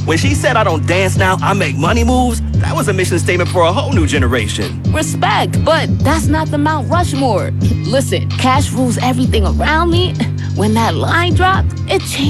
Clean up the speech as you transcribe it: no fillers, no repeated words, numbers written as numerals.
When she said I don't dance now, I make money moves, that was a mission statement for a whole new generation. Respect, but that's not the Mount Rushmore. Listen, cash rules everything around me. When that line dropped, it changed